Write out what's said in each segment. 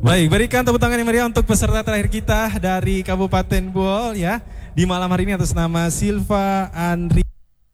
Baik, berikan tepuk tangan yang meriah untuk peserta terakhir kita dari Kabupaten Buol ya. Di malam hari ini atas nama Silva Andri.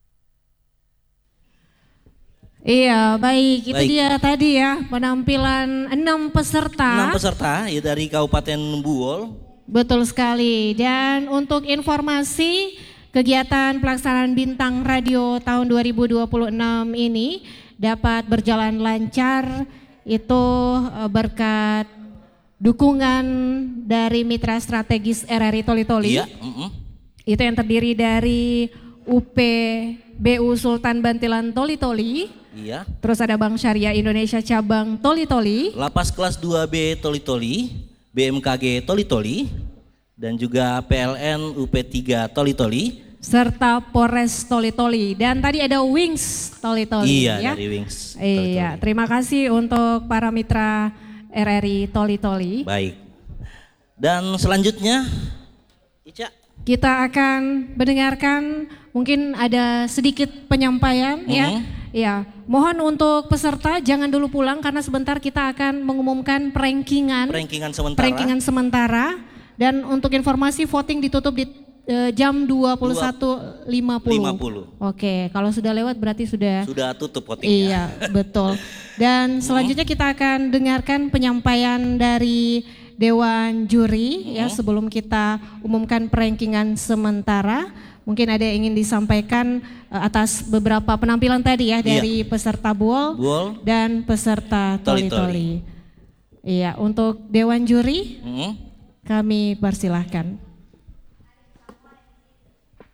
Iya, baik. Itu dia tadi ya penampilan 6 peserta. 6 peserta ya dari Kabupaten Buol. Betul sekali. Dan untuk informasi kegiatan pelaksanaan Bintang Radio tahun 2026 ini dapat berjalan lancar itu berkat dukungan dari mitra strategis RRI Toli-Toli. Iya. Itu yang terdiri dari UPBU Sultan Bantilan Toli-Toli. Iya. Terus ada Bank Syariah Indonesia cabang Toli-Toli. Lapas kelas 2B Toli-Toli, BMKG Toli-Toli, dan juga PLN UP3 Toli-Toli. Serta Polres Toli-Toli. Dan tadi ada Wings Toli-Toli. Iya, ya? dari Wings Toli-Toli. Iya, terima kasih untuk para mitra RRI Toli-Toli. Baik. Dan selanjutnya, Ica. Kita akan mendengarkan mungkin ada sedikit penyampaian ya. Ya, mohon untuk peserta jangan dulu pulang karena sebentar kita akan mengumumkan rankingan sementara. Dan untuk informasi voting ditutup di jam 21.50. Oke, kalau sudah lewat berarti sudah tutup votingnya. Iya, betul. Dan selanjutnya kita akan dengarkan penyampaian dari Dewan Juri ya sebelum kita umumkan rankingan sementara. Mungkin ada yang ingin disampaikan atas beberapa penampilan tadi ya dari peserta Buol dan peserta Toli-Toli. Iya, untuk Dewan Juri kami persilahkan.